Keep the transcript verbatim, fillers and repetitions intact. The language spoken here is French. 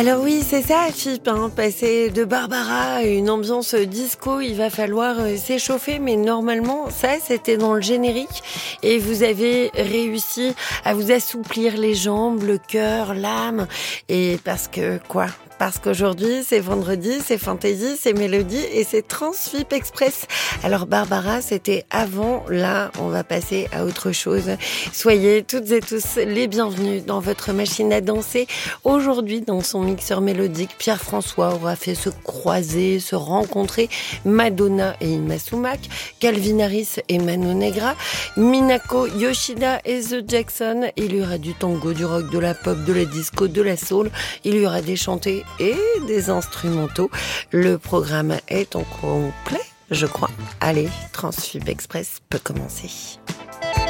Alors oui, c'est ça, Philippe, hein, passer de Barbara à une ambiance disco, il va falloir euh, s'échauffer, mais normalement, ça, c'était dans le générique, et vous avez réussi à vous assouplir les jambes, le cœur, l'âme, et parce que, quoi ? Parce qu'aujourd'hui, c'est vendredi, c'est fantaisie, c'est mélodie et c'est Transfip Express. Alors Barbara, c'était avant, là, on va passer à autre chose. Soyez toutes et tous les bienvenus dans votre machine à danser. Aujourd'hui, dans son mixeur mélodique, Pierre-François aura fait se croiser, se rencontrer Madonna et Inma Sumac, Calvin Harris et Mano Negra, Minako Yoshida et The Jackson. Il y aura du tango, du rock, de la pop, de la disco, de la soul. Il y aura des chantés et des instrumentaux. Le programme est en complet, je crois. Allez, Transfib Express peut commencer.